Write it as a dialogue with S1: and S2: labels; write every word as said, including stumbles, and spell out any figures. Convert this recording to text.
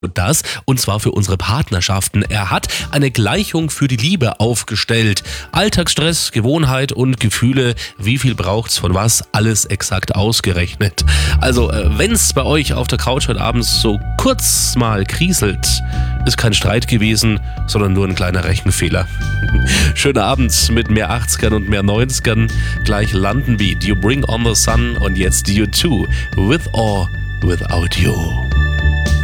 S1: Das, und zwar für unsere Partnerschaften. Er hat eine Gleichung für die Liebe aufgestellt. Alltagsstress, Gewohnheit und Gefühle, wie viel braucht's von was, alles exakt ausgerechnet. Also, wenn's bei euch auf der Couch heute abends so kurz mal kriselt, ist kein Streit gewesen, sondern nur ein kleiner Rechenfehler. Schönen Abend mit mehr achtzigern und mehr neunzigern. Gleich landen wir. You Bring on the Sun und jetzt You Too, With or Without You.